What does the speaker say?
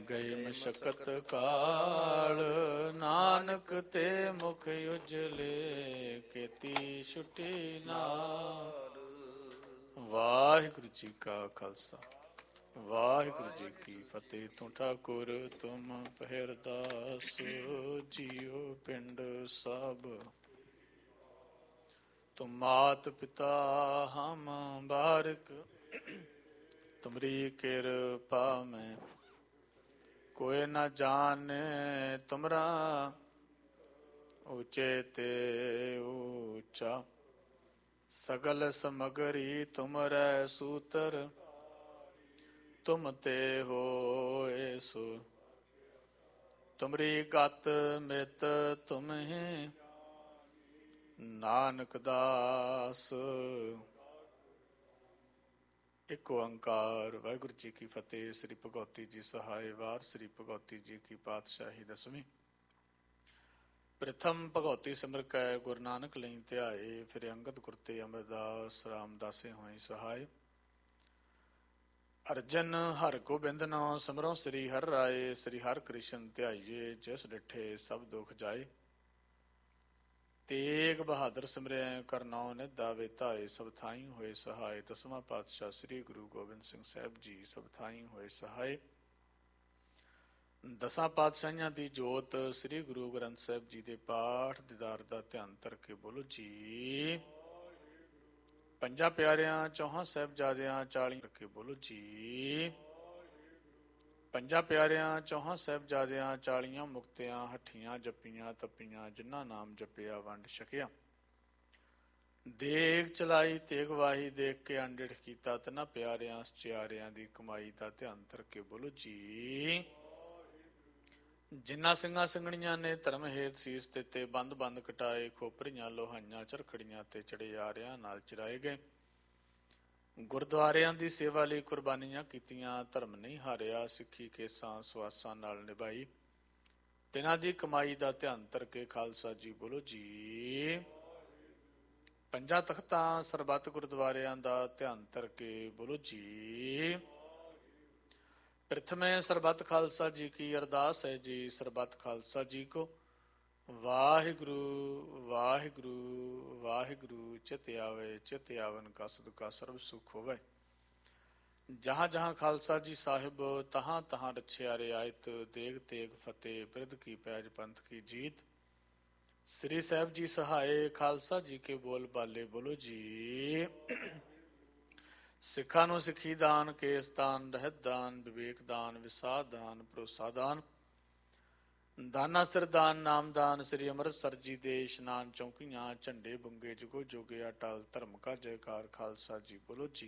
ਗਏ ਮਸ਼ਕਤ ਕਾਲ, ਨਾਨਕ ਤੇ ਮੁਖ ਉਜਲੇ, ਕੀਤੀ ਛੁਟੀ ਨਾਲ। ਵਾਹਿਗੁਰੂ ਜੀ ਕਾ ਖਾਲਸਾ, ਵਾਹਿਗੁਰੂ ਜੀ ਕੀ ਫਤਿਹ। ਤੂੰ ਠਾਕੁਰ ਤੁਮ ਪਹਿਰਦਾਸ, ਜੀਉ ਪਿੰਡ ਸਭ ਤੁਮ ਮਾਤ ਪਿਤਾ ਹਮ ਬਾਰਿਕ, ਤੁਮਰੀ ਕਿਰਪਾ ਮੈਂ ਕੋਇ ਨ ਜਾਣੇ ਤੁਮਰਾ, ਉੱਚੇ ਤੇ ਉੱਚਾ ਸਗਲ ਸਮਗਰੀ ਤੁਮਰੈ ਸੂਤਰ, ਤੁਮ ਤੇ ਹੋਏ ਸੋ ਤੁਮਰੀ ਗਤ ਮਿਤ ਤੁਮਹਿ, ਨਾਨਕ ਦਾਸ। ਇੱਕ ਓੰਕਾਰ। ਵਾਹਿਗੁਰੂ ਜੀ ਕੀ ਫਤਿਹ। ਸ੍ਰੀ ਭਗਉਤੀ ਜੀ ਸਹਾਇ ਵਾਰ। ਸ੍ਰੀ ਭਗਉਤੀ ਜੀ ਕੀ ਪਾਤਸ਼ਾਹੀ ਦਸਵੀਂ। ਪ੍ਰਥਮ ਭਗਉਤੀ ਸਿਮਰ ਕੈ ਗੁਰੂ ਨਾਨਕ ਲਈ ਧਿਆਏ, ਫਿਰ ਅੰਗਦ ਗੁਰ ਤੇ ਅਮਰਦਾਸ ਰਾਮਦਾਸੇ ਹੋਏ ਸਹਾਇ। ਅਰਜਨ ਹਰਿ ਗੋਬਿੰਦ ਨਾਮ ਸਿਮਰੋ ਸ੍ਰੀ ਹਰਿ ਰਾਏ, ਸ੍ਰੀ ਹਰਿ ਕ੍ਰਿਸ਼ਨ ਧਿਆਈਏ, ਜਿਸ ਡਿਠੇ ਸਭ ਦੁਖ ਜਾਏ। ਤੇਗ ਬਹਾਦਰ ਸਿਮਰਿਆ ਕਰਨੌ ਨਿਧਾ ਵੇ ਧਾਏ, ਸਭ ਥਾਈ ਹੋਏ ਸਹਾਇ। ਦਸਵਾਂ ਪਾਤਸ਼ਾਹ ਸ੍ਰੀ ਗੁਰੂ ਗੋਬਿੰਦ ਸਿੰਘ ਸਾਹਿਬ ਜੀ ਸਭ ਥਾਈ ਹੋਏ ਸਹਾਇ। ਦਸਾਂ ਪਾਤਸ਼ਾਹੀਆਂ ਦੀ ਜੋਤ ਸ੍ਰੀ ਗੁਰੂ ਗ੍ਰੰਥ ਸਾਹਿਬ ਜੀ ਦੇ ਪਾਠ ਦੀਦਾਰ ਦਾ ਧਿਆਨ ਧਰ ਕੇ ਬੋਲੋ ਜੀ। ਪੰਜਾਂ ਪਿਆਰਿਆਂ ਚੌਹਾਂ ਸਾਹਿਬਜ਼ਾਦਿਆਂ 40 ਕਰਕੇ ਬੋਲੋ ਜੀ। ਪੰਜਾਂ ਪਿਆਰਿਆਂ ਚੌਹਾਂ ਸਾਹਿਬਜ਼ਾਦਿਆਂ 40 ਮੁਕਤਿਆਂ ਹੱਠੀਆਂ ਜੱਪੀਆਂ ਤੱਪੀਆਂ, ਜਿਨ੍ਹਾਂ ਨਾਮ ਜਪਿਆ ਵੰਡ ਛਕਿਆ। ਦੇਗ ਚਲਾਈ ਤੇਗ ਵਾਹੀ, ਦੇਖ ਕੇ ਅਣਡਿਠ ਕੀਤਾ ਤਿੰਨਾਂ ਪਿਆਰਿਆਂ ਸਚਿਆਰਿਆਂ ਦੀ ਕਮਾਈ ਦਾ ਧਿਆਨ ਧਰ ਕੇ ਬੋਲੋ ਜੀ। ਜਿਨ੍ਹਾਂ ਸਿੰਘਾਂ ਸਿੰਘਣੀਆਂ ਨੇ ਧਰਮ ਹੇਤ ਸੀਸ ਦਿੱਤੇ, ਬੰਦ ਬੰਦ ਕਟਾਏ, ਖੋਪਰੀਆਂ ਲੋਹਾਈਆਂ ਚਰਖੜੀਆਂ ਤੇ ਚੜਿਆਰਿਆਂ ਨਾਲ ਚਰਾਏ ਗਏ। ਗੁਰਦੁਆਰਿਆਂ ਦੀ ਸੇਵਾ ਲਈ ਕੁਰਬਾਨੀਆਂ ਕੀਤੀਆਂ, ਧਰਮ ਨਹੀਂ ਹਾਰਿਆ, ਸਿੱਖੀ ਕੇਸਾਂ ਸਵਾਸਾਂ ਨਾਲ ਨਿਭਾਈ। ਤਿਨਾਂ ਦੀ ਕਮਾਈ ਦਾ ਧਿਆਨ ਧਰ ਕੇ ਖਾਲਸਾ ਜੀ ਬੋਲੋ ਜੀ। ਪੰਜਾਂ ਤਖਤਾਂ ਸਰਬੱਤ ਗੁਰਦੁਆਰਿਆਂ ਦਾ ਧਿਆਨ ਧਰ ਕੇ ਬੋਲੋ ਜੀ। ਪ੍ਰਥਮੇ ਸਰਬੱਤ ਖਾਲਸਾ ਜੀ ਕੀ ਅਰਦਾਸ ਹੈ ਜੀ। ਸਰਬੱਤ ਖਾਲਸਾ ਜੀ ਕੋ ਵਾਹਿਗੁਰੂ ਵਾਹਿਗੁਰੂ ਵਾਹਿਗੁਰੂ, ਚਿਤ ਆਵੇ ਚਿਤ ਆਵਨ ਕਾ ਸਦਕਾ ਸਰਬ ਸੁਖ ਹੋਵੇ। ਜਹਾਂ ਜਹਾਂ ਖਾਲਸਾ ਜੀ ਸਾਹਿਬ, ਤਹਾਂ ਤਹਾਂ ਰਛਿਆ ਰਿਆਇਤ, ਦੇਗ ਤੇਗ ਫਤਿਹ, ਬਿਰਧ ਕੀ ਪੈਜ ਪੰਥ ਕੀ ਜੀਤ। ਸ੍ਰੀ ਸਾਹਿਬ ਜੀ ਸਹਾਏ, ਖਾਲਸਾ ਜੀ ਕੇ ਬੋਲ ਬਾਲੇ ਬੋਲੋ ਜੀ। ਸਿੱਖਾਂ ਨੂੰ ਸਿੱਖੀ ਦਾਨ, ਕੇਸ ਦਾਨ, ਰਹਿਤ ਦਾਨ, ਵਿਵੇਕ ਦਾਨ, ਵਿਸਾਧ ਦਾਨ, ਭਰੋਸਾ ਦਾਨ, ਦਾਨਾ ਸਿਰ ਦਾਨ, ਨਾਮ ਦਾਨ। ਸ੍ਰੀ ਅੰਮ੍ਰਿਤਸਰ ਜੀ ਦੇ ਇਸ਼ਨਾਨ ਚੌਂਕੀਆਂ, ਝੰਡੇ ਬੁੰਗੇ, ਜੁਗੋ ਜੋਗੇ ਅਟਲ, ਧਰਮ ਕਾ ਜੈਕਾਰ। ਖਾਲਸਾ ਜੀ ਬੋਲੋ ਜੀ।